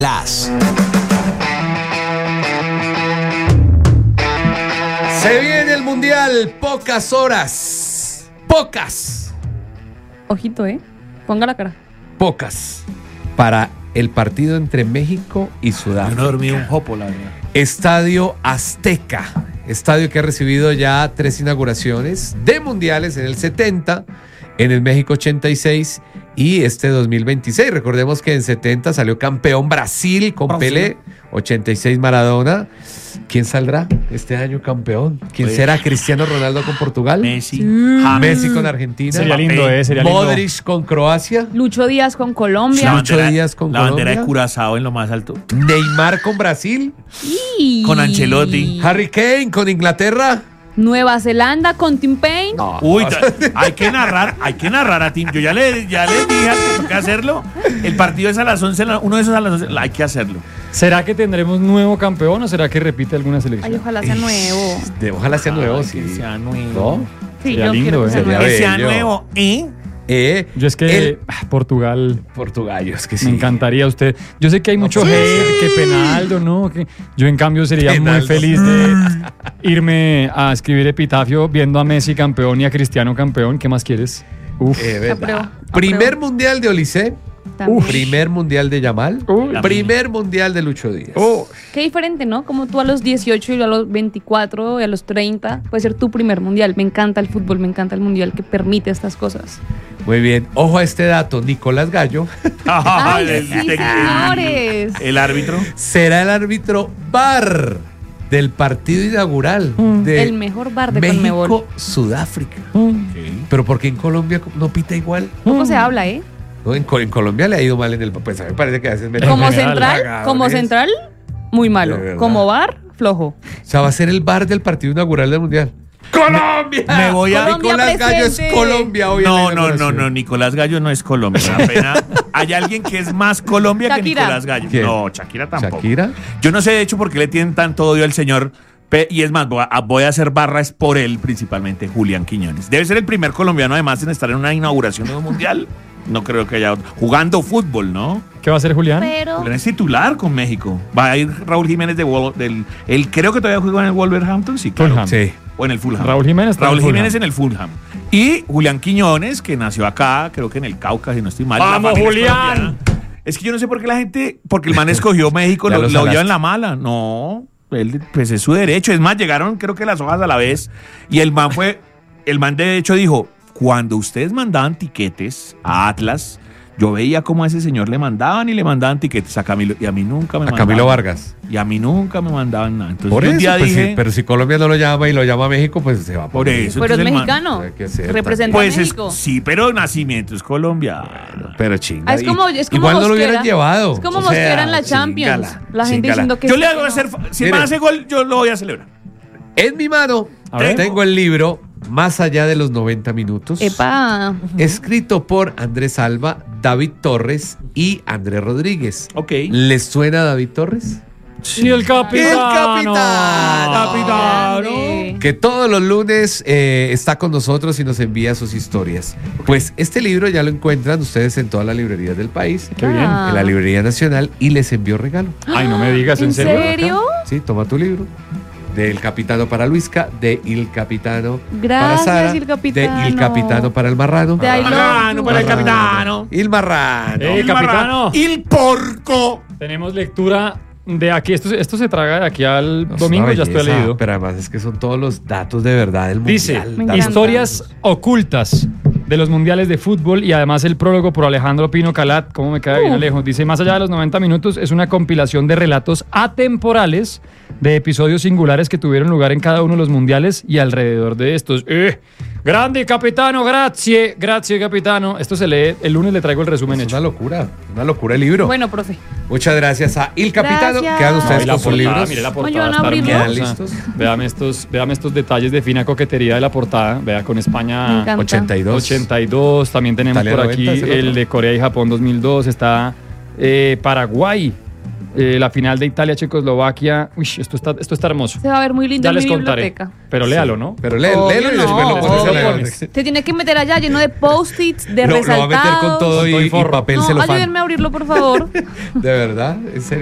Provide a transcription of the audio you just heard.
Se viene el Mundial, pocas horas. Pocas. Ojito, ponga la cara. Pocas. Para el partido entre México y Sudáfrica. Yo no dormí un jopo, la verdad. Estadio Azteca. Estadio que ha recibido ya 3 inauguraciones de mundiales en el 70, en el México 86 y este 2026. Recordemos que en 70 salió campeón Brasil con Pelé, 86 Maradona. ¿Quién saldrá este año campeón? ¿Quién será? ¿Cristiano Ronaldo con Portugal? Messi. Messi con Argentina. Sería lindo, sería lindo. Modric con Croacia. Lucho Díaz con Colombia. Lucho Díaz con la bandera Colombia. de Curazao en lo más alto. Neymar con Brasil. Con Ancelotti. Harry Kane con Inglaterra. Nueva Zelanda con Tim Payne. No. Uy, hay que narrar a Tim. Yo ya le dije que toca hacerlo. El partido es a las 11, uno de esos a las 11, hay que hacerlo. ¿Será que tendremos nuevo campeón o será que repite alguna selección? Ay, ojalá sea nuevo. Ojalá sea nuevo, sí. Que sea nuevo. ¿No? Sí, Sería yo lindo, quiero que sea sería nuevo. Que sea bello. nuevo, Yo es que Portugal Portugallos, que sí. me encantaría usted. Yo sé que hay mucho hate, que Penaldo, ¿no? Que yo en cambio sería muy Penaldo. feliz de irme a escribir epitafio viendo a Messi campeón y a Cristiano campeón. ¿Qué más quieres? Uf. Verdad. Apruebo. Primer mundial de Olise. También. Primer mundial de Yamal. Uy. Primer mundial de Lucho Díaz. Qué diferente, ¿no? Como tú a los 18 y yo a los 24 y a los 30 puede ser tu primer mundial. Me encanta el fútbol, me encanta el mundial que permite estas cosas. Muy bien. Ojo a este dato. Nicolás Gallo Ay, sí, señores. El árbitro. será el árbitro VAR del partido inaugural de El mejor bar de Conmebol. México-Sudáfrica. Pero porque en Colombia no pita igual. Poco se habla, No, en Colombia le ha ido mal en el papel. A mí me parece que a veces me Como general, central, muy malo. De verdad. Como bar, flojo. O sea, va a ser el VAR del partido inaugural del Mundial. ¡Colombia! Me voy a- Colombia Nicolás Gallo es presente. Colombia hoy en la No, inauguración. Nicolás Gallo no es Colombia. La pena. Hay alguien que es más Colombia Shakira. que Nicolás Gallo. ¿Quién? No, Shakira tampoco. ¿Shakira? Yo no sé, de hecho, por qué le tienen tanto odio al señor. Y es más, voy a hacer barras por él, principalmente Julián Quiñones. Debe ser el primer colombiano, además, en estar en una inauguración de un mundial. No creo que haya otro. Jugando fútbol, ¿no? ¿Qué va a hacer Julián? Pero Julián es titular con México. Va a ir Raúl Jiménez él creo que todavía juega en el Wolverhampton, sí, claro. Fulham. Sí. O en el Fulham. Raúl Jiménez está en Raúl el Fulham. Jiménez en el Fulham. Y Julián Quiñones, que nació acá, creo que en el Cauca, si no estoy mal. La ¡Vamos, familia es Julián! colombiana. Es que yo no sé por qué la gente, porque el man escogió México, Ya lo lo lleva salaste. en la mala. No, él, pues es su derecho. Es más, llegaron creo que las hojas a la vez. Y el man de hecho dijo, cuando ustedes mandaban tiquetes a Atlas, yo veía cómo a ese señor le mandaban tiquetes a Camilo, y a mí nunca me A mandaban. Camilo Vargas. Y a mí nunca me mandaban nada. Entonces Por yo un eso, día pues, dije, sí, pero si Colombia no lo llama y lo llama a México, pues se va por eso. pero es entonces el man- mexicano. Hay que ser Representa Pues a México. sí, pero nacimiento es colombiano. Pero chinga. Ah, es como igual no lo Mosquera. hubieran llevado. Es como O sea, Mosquera en la Champions. chíngala, La gente chíngala. diciendo que Yo sí, le hago que hacer. no. Si el Mire. man hace gol, yo lo voy a celebrar. En mi mano A ver. tengo el libro Más allá de los 90 minutos. Epa. Escrito por Andrés Alba, David Torres y Andrés Rodríguez. Ok. ¿Les suena David Torres? Sí, el capitán. Grande. Que todos los lunes está con nosotros y nos envía sus historias. Pues este libro ya lo encuentran ustedes en todas las librerías del país. Qué bien. Ah. En la librería nacional y les envió regalo. Ay, no me digas, ¿en ¿En serio? serio? Sí, toma tu libro. Del Capitano para Luisca, de Il Capitano Gracias, para Sara, Il Capitano. de Il Capitano para el Marrano. De I love you. para el capitano. Il Marrano. Capitano. El porco. Tenemos lectura de aquí. Esto se traga de aquí al No, es domingo, una ya estoy belleza, leído. Pero además es que son todos los datos de verdad del Dice, mundial. Me datos. encanta. historias ocultas de los mundiales de fútbol y además el prólogo por Alejandro Pino Calat, cómo me queda bien Alejo. Dice, más allá de los 90 minutos, es una compilación de relatos atemporales de episodios singulares que tuvieron lugar en cada uno de los mundiales y alrededor de estos. Grande capitano, grazie capitano. Esto se lee, el lunes le traigo el resumen Es hecho. una locura el libro. Bueno, profe. Muchas gracias a Il Capitano. Gracias. Quedan No, ustedes y la con sus portada, libros. mire la portada, Oye, van a está abrirlo. hermosa. ¿Quedan listos? Véame estos detalles de fina coquetería de la portada. Vea, con Me España encanta. 82. 82. También tenemos Italia por 90, aquí es el otro. el de Corea y Japón 2002. Está Paraguay la final de Italia-Checoslovaquia. Uy, esto está hermoso. Se va a ver muy lindo Ya en les mi contaré. biblioteca. Pero léalo, ¿no? Pero léelo Obvio y después no, lo pones en la obvio. galería. Te tiene que meter allá lleno de post-its, de Lo va a resaltados. meter con todo Con todo y y forro. papel No, celofán. ayúdenme a abrirlo, por favor. De verdad, en serio.